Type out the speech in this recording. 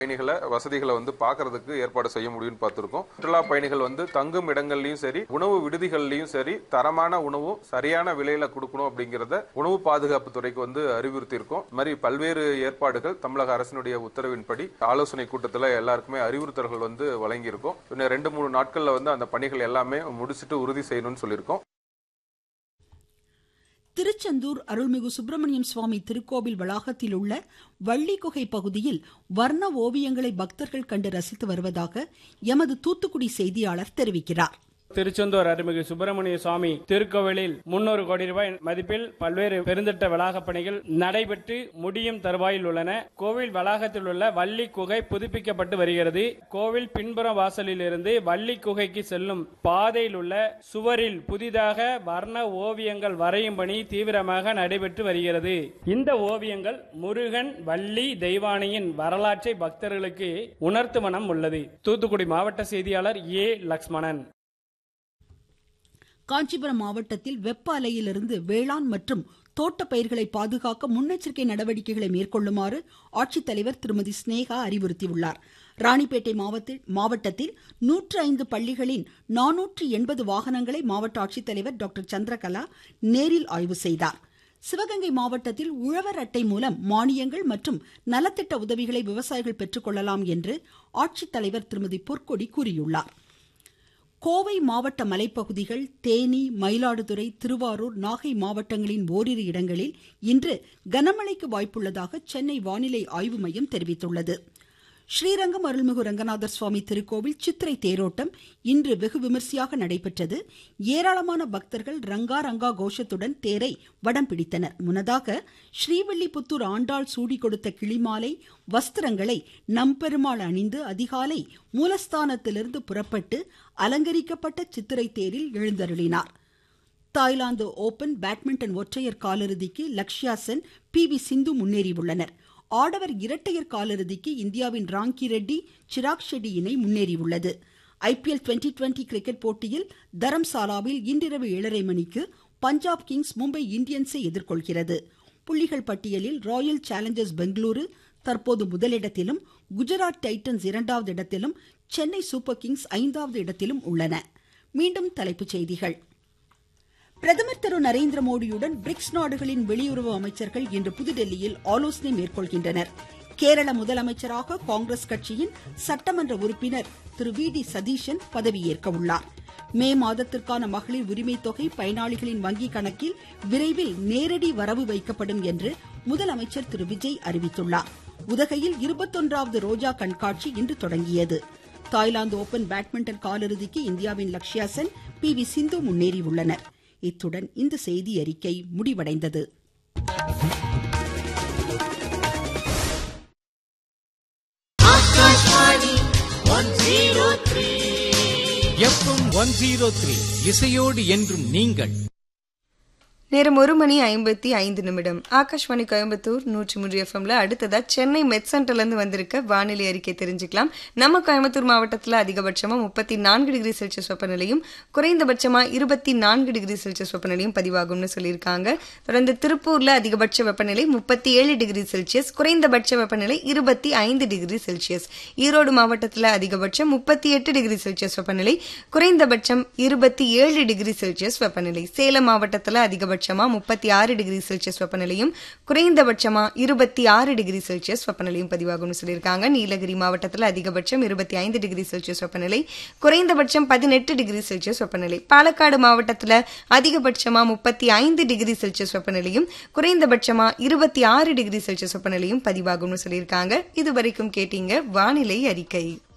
பயணிகளை வசதிகளை பார்க்கறதுக்கு ஏற்பாடு செய்ய முடியும்னு பார்த்திருக்கோம். சுற்றுலா பயணிகள் தங்கும் இடங்கள்லயும் சரி, உணவு விடுதிகள்லயும் சரி, தரமான உணவும் சரியான விலையில கொடுக்கணும் அப்படிங்கறத உணவு பாதுகாப்பு துறைக்கு அறிவுறுத்தி இருக்கோம். இந்த மாதிரி பல்வேறு ஏற்பாடுகள் தமிழக அரசினுடைய உத்தரவின்படி ஆலோசனை கூட்டத்தில் எல்லாருக்குமே அறிவுறுத்தல்கள் வழங்கி இருக்கோம். 2-3 நாட்கள்ல அந்த பணிகள் எல்லாமே முடிச்சிட்டு உறுதி செய்யணும்னு சொல்லியிருக்கோம். திருச்செந்தூர் அருள்மிகு சுப்பிரமணியம் சுவாமி திருக்கோவில் வளாகத்தில் உள்ள வள்ளிக்குகை பகுதியில் வர்ண ஓவியங்களை பக்தர்கள் கண்டு ரசித்து வருவதாக எமது தூத்துக்குடி செய்தியாளர் தெரிவிக்கிறார். திருச்செந்தூர் அருள்மிகு சுப்பிரமணிய சுவாமி திருக்கோவிலில் 300 கோடி ரூபாய் மதிப்பில் பல்வேறு பெருந்திட்ட வளாக பணிகள் நடைபெற்று முடியும் தருவாயில் உள்ளன. கோவில் வளாகத்தில் உள்ள வள்ளி குகை புதுப்பிக்கப்பட்டு வருகிறது. கோவில் பின்புற வாசலில் இருந்து வள்ளி குகைக்கு செல்லும் பாதையில் உள்ள சுவரில் புதிதாக வர்ண ஓவியங்கள் வரையும் பணி தீவிரமாக நடைபெற்று வருகிறது. இந்த ஓவியங்கள் முருகன், வள்ளி, தெய்வானையின் வரலாற்றை பக்தர்களுக்கு உணர்த்தும் வண்ணம் உள்ளது. தூத்துக்குடி மாவட்ட செய்தியாளர் ஏ. லக்ஷ்மணன். காஞ்சிபுரம் மாவட்டத்தில் வெப்ப அலையிலிருந்து வேளாண் மற்றும் தோட்ட பயிர்களை பாதுகாக்க முன்னெச்சரிக்கை நடவடிக்கைகளை மேற்கொள்ளுமாறு ஆட்சித்தலைவர் திருமதி ஸ்னேகா அறிவுறுத்தியுள்ளார். ராணிப்பேட்டை மாவட்டத்தில் 105 பள்ளிகளின் 480 வாகனங்களை மாவட்ட ஆட்சித்தலைவர் டாக்டர் சந்திரகலா நேரில் ஆய்வு செய்தார். சிவகங்கை மாவட்டத்தில் உழவர் அட்டை மூலம் மானியங்கள் மற்றும் நலத்திட்ட உதவிகளை விவசாயிகள் பெற்றுக்கொள்ளலாம் என்று ஆட்சித்தலைவர் திருமதி பொற்கொடி கூறியுள்ளார். கோவை மாவட்ட மலைப்பகுதிகள், தேனி, மயிலாடுதுறை, திருவாரூர், நாகை மாவட்டங்களின் ஓரிரு இடங்களில் இன்று கனமழைக்கு வாய்ப்புள்ளதாக சென்னை வானிலை ஆய்வு மையம் தெரிவித்துள்ளது. ஸ்ரீரங்கம் அருள்மிகு ரங்கநாதர் சுவாமி திருக்கோவில் சித்திரை தேரோட்டம் இன்று வெகு விமர்சையாக நடைபெற்றது. ஏராளமான பக்தர்கள் ரங்கா ரங்கா கோஷத்துடன் தேரை வடம் பிடித்தனர். முன்னதாக ஸ்ரீவில்லிபுத்தூர் ஆண்டாள் சூடி கொடுத்த கிளிமாலை வஸ்திரங்களை நம்பெருமாள் அணிந்து அதிகாலை மூலஸ்தானத்திலிருந்து புறப்பட்டு அலங்கரிக்கப்பட்ட சித்திரை தேரில் எழுந்தருளினார். தாய்லாந்து ஓபன் பேட்மிண்டன் ஒற்றையர் காலிறுதிக்கு லக்ஷ்யா சென், PV சிந்து முன்னேறியுள்ளனர். ஆடவர் இரட்டையர் காலிறுதிக்கு இந்தியாவின் ராங்கி ரெட்டி, சிராக் ஷெட்டி இணை முன்னேறியுள்ளது. IPL 2020 கிரிக்கெட் போட்டியில் தரம்சாலாவில் இன்றிரவு 7:30 மணிக்கு பஞ்சாப் கிங்ஸ் மும்பை இந்தியன்ஸை எதிர்கொள்கிறது. புள்ளிகள் பட்டியலில் ராயல் சேலஞ்சர்ஸ் பெங்களூரு தற்போது முதலிடத்திலும், குஜராத் டைட்டன்ஸ் 2வது இடத்திலும், சென்னை சூப்பர் கிங்ஸ் 5வது இடத்திலும் உள்ளன. மீண்டும் தலைப்புச் செய்திகள். பிரதமர் திரு நரேந்திர மோடியுடன் பிரிக்ஸ் நாடுகளின் வெளியுறவு அமைச்சர்கள் இன்று புதுடெல்லியில் ஆலோசனை மேற்கொள்கின்றனர். கேரள முதலமைச்சராக காங்கிரஸ் கட்சியின் சட்டமன்ற உறுப்பினர் திரு VD சதீஷன் பதவியேற்க உள்ளார். மே மாதத்திற்கான மகளிர் உரிமை தொகை பயனாளிகளின் வங்கி கணக்கில் விரைவில் நேரடி வரவு வைக்கப்படும் என்று முதலமைச்சர் திரு விஜய் அறிவித்துள்ளார். உதகையில் 21வது ரோஜா கண்காட்சி இன்று தொடங்கியது. தாய்லாந்து ஓபன் பேட்மிண்டன் காலிறுதிக்கு இந்தியாவின் லக்ஷ்யா சென், PV சிந்து முன்னேறியுள்ளனர். இத்துடன் இந்த செய்தி அறிக்கை முடிவடைந்தது. FM 103 இசையோடு என்றும் நீங்கள். நேரம் 1:55 ஆகாஷ்வாணி கோயம்புத்தூர் 103 FMல அடுத்ததா சென்னை மெட் சென்டர்லேருந்து வந்திருக்க வானிலை அறிக்கை தெரிஞ்சுக்கலாம். நம்ம கோயம்புத்தூர் மாவட்டத்தில் அதிகபட்சமா 34 டிகிரி செல்சியஸ் வெப்பநிலையும் குறைந்தபட்சமா 24 டிகிரி செல்சியஸ் வெப்பநிலையும் பதிவாகும்னு சொல்லியிருக்காங்க. தொடர்ந்து திருப்பூர்ல அதிகபட்ச வெப்பநிலை 37 டிகிரி செல்சியஸ், குறைந்தபட்ச வெப்பநிலை 25 டிகிரி செல்சியஸ். ஈரோடு மாவட்டத்தில் அதிகபட்சம் 38 டிகிரி செல்சியஸ் வெப்பநிலை, குறைந்தபட்சம் 27 டிகிரி செல்சியஸ் வெப்பநிலை. சேலம் மாவட்டத்தில் அதிகபட்சம் 36 டிகிரி செல்சியஸ் வெப்பநிலையும் குறைந்தபட்சமா 26 டிகிரி செல்சியஸ் வெப்பநிலையும் பதிவாகும்னு சொல்லியிருக்காங்க. நீலகிரி மாவட்டத்தில் அதிகபட்சம் 25 டிகிரி செல்சியஸ் வெப்பநிலை, குறைந்தபட்சம் 18 டிகிரி செல்சியஸ் வெப்பநிலை. பாலக்காடு மாவட்டத்தில் அதிகபட்சமா 35 டிகிரி செல்சியஸ் வெப்பநிலையும் குறைந்தபட்சமா 26 டிகிரி செல்சியஸ் வெப்பநிலையும் பதிவாகும்னு சொல்லியிருக்காங்க. இதுவரைக்கும் கேட்டீங்க வானிலை அறிக்கை.